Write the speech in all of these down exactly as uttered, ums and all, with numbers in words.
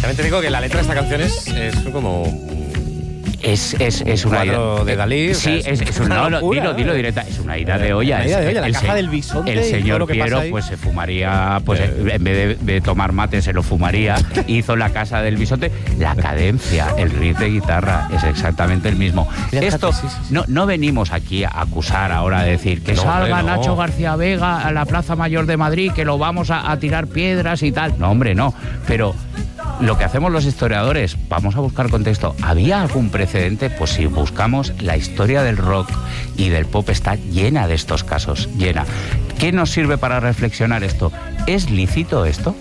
También te digo que la letra de esta canción es, es como... Es, es, es una ida de Dalí. Sí, o sea, es, es, es una no, locura, dilo, dilo directa. Es una ida de olla. Una ida de olla, el, la caja se, del bisonte. El señor Piero, pues se fumaría, pues eh. en vez de, de tomar mate, se lo fumaría. Hizo la casa del bisonte. La cadencia, el riff de guitarra es exactamente el mismo. Esto, sí, sí, sí. No, no venimos aquí a acusar ahora de decir que no, salga no. Nacho García Vega a la Plaza Mayor de Madrid, que lo vamos a, a tirar piedras y tal. No, hombre, no. Pero lo que hacemos los historiadores, vamos a buscar contexto. ¿Había algún precedente? Pues si buscamos, la historia del rock y del pop está llena de estos casos, llena. ¿Qué nos sirve para reflexionar esto? ¿Es lícito esto?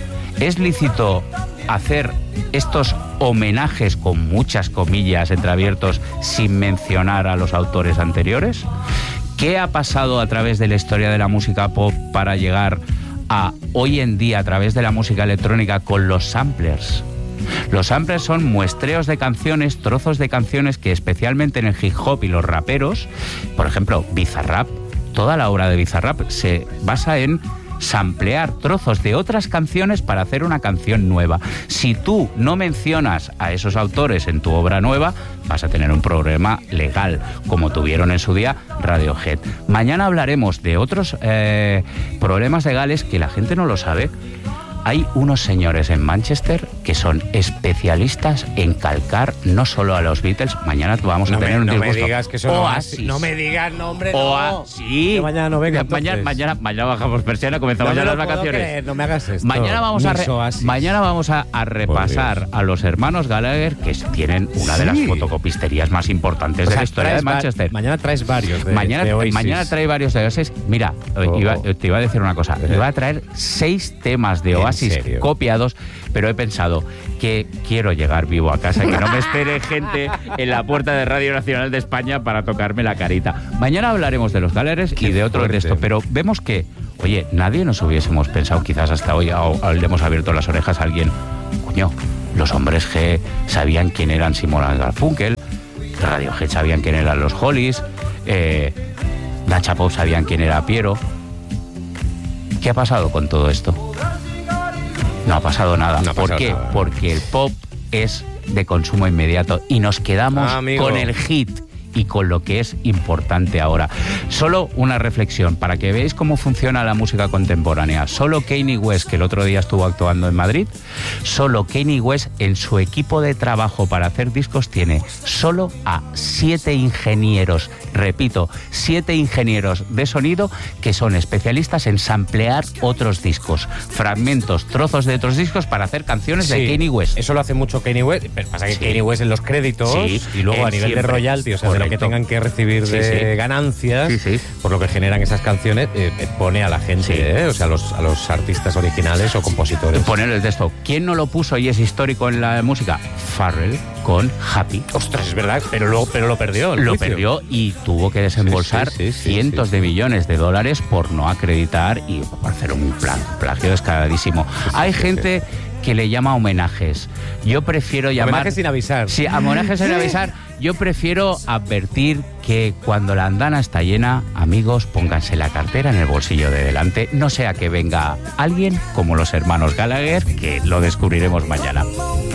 ¿Es lícito hacer estos homenajes, con muchas comillas entreabiertos, sin mencionar a los autores anteriores? ¿Qué ha pasado a través de la historia de la música pop para llegar a hoy en día a través de la música electrónica con los samplers? Los samplers son muestreos de canciones, trozos de canciones que especialmente en el hip hop y los raperos, por ejemplo, Bizarrap, toda la obra de Bizarrap se basa en samplear trozos de otras canciones para hacer una canción nueva. Si tú no mencionas a esos autores en tu obra nueva, vas a tener un problema legal, como tuvieron en su día Radiohead. Mañana hablaremos de otros eh, problemas legales que la gente no lo sabe. Hay unos señores en Manchester que son especialistas en calcar no solo a los Beatles. Mañana vamos a no tener me, un no disgusto. me digas que son Oasis. No me digas nombre, no. Sí. Que mañana no venga, mañana, mañana, mañana bajamos persiana, comenzamos no ya me las vacaciones. Creer, no me hagas esto. Mañana vamos a re, mañana vamos a, a repasar a los hermanos Gallagher, que tienen una sí. de las fotocopisterías más importantes o sea, de la historia de Manchester. Mañana traes varios de, mañana, de Oasis. Mañana trae varios de Oasis. Mira, oh. iba, te iba a decir una cosa. ¿Eh? Iba a traer seis temas de Oasis copiados, pero he pensado que quiero llegar vivo a casa, que no me espere gente en la puerta de Radio Nacional de España para tocarme la carita. Mañana hablaremos de los Gallagher y de otros de esto, pero vemos que, oye, nadie nos hubiésemos pensado, quizás hasta hoy, o, o le hemos abierto las orejas a alguien, coño, los hombres G sabían quién eran Simon and Garfunkel, Radiohead sabían quién eran los Hollies, eh, Nacha Pop sabían quién era Piero. ¿Qué ha pasado con todo esto? No ha pasado nada. No ha pasado ¿Por qué? Nada. Porque el pop es de consumo inmediato y nos quedamos ah, con el hit y con lo que es importante ahora. Solo una reflexión para que veáis cómo funciona la música contemporánea. Solo Kanye West, que el otro día estuvo actuando en Madrid, solo Kanye West en su equipo de trabajo para hacer discos tiene solo a siete ingenieros, repito, siete ingenieros de sonido que son especialistas en samplear otros discos, fragmentos, trozos de otros discos para hacer canciones sí, de Kanye West. Eso lo hace mucho Kanye West, pero pasa que sí. Kanye West en los créditos sí, y luego a nivel siempre. de royalty, o sea, de lo que tengan que recibir de sí, sí. ganancias, sí, sí. por lo que generan esas canciones, eh, pone a la gente, sí. eh, o sea, a los, a los artistas originales o compositores. Poner el texto. ¿Quién no lo puso y es histórico en la música? Pharrell con Happy. Ostras, es verdad, pero lo, pero lo perdió. Lo juicio. perdió y tuvo que desembolsar sí, sí, sí, cientos sí, sí. de millones de dólares por no acreditar y por hacer un plan, plagio descaradísimo. Sí, Hay sí, gente sí. que le llama homenajes. Yo prefiero llamar... Homenajes sin avisar. Sí, homenajes sin avisar. Yo prefiero advertir que cuando la andana está llena, amigos, pónganse la cartera en el bolsillo de delante, no sea que venga alguien como los hermanos Gallagher, que lo descubriremos mañana.